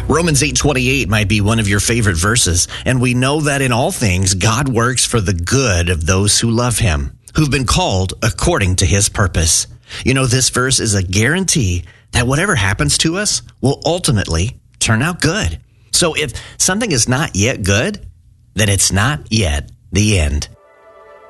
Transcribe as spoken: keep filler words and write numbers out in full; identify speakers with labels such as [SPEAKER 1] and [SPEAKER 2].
[SPEAKER 1] Romans eight twenty-eight might be one of your favorite verses, and we know that in all things God works for the good of those who love him, who've been called according to his purpose. You know, this verse is a guarantee that whatever happens to us will ultimately turn out good. So if something is not yet good, then it's not yet the end.